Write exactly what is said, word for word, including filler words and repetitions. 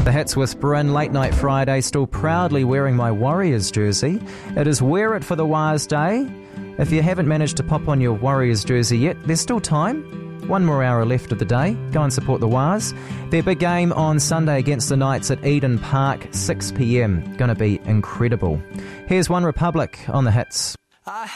The Hits with Bryn, Late Night Friday, still proudly wearing my Warriors jersey. It is Wear It for the Wars Day. If you haven't managed to pop on your Warriors jersey yet, there's still time. One more hour left of the day. Go and support the Wars. Their big game on Sunday against the Knights at Eden Park, six p m. Going to be incredible. Here's One Republic on the Hits.